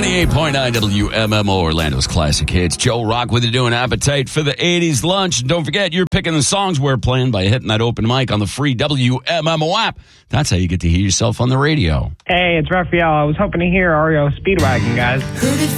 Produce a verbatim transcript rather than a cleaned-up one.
ninety-eight point nine W M M O, Orlando's classic hits. Joe Rock with you doing Appetite for the eighties lunch. And don't forget, you're picking the songs we're playing by hitting that open mic on the free W M M O app. That's how you get to hear yourself on the radio. Hey, it's Raphael. I was hoping to hear R E O Speedwagon, guys.